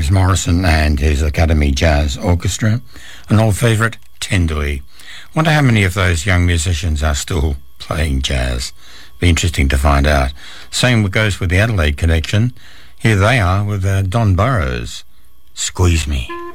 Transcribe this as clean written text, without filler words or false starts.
James Morrison and his Academy Jazz Orchestra, an old favourite, Tenderly. Wonder how many of those young musicians are still playing jazz. Be interesting to find out. Same goes with the Adelaide Connection. Here they are with Don Burrows, Squeeze Me.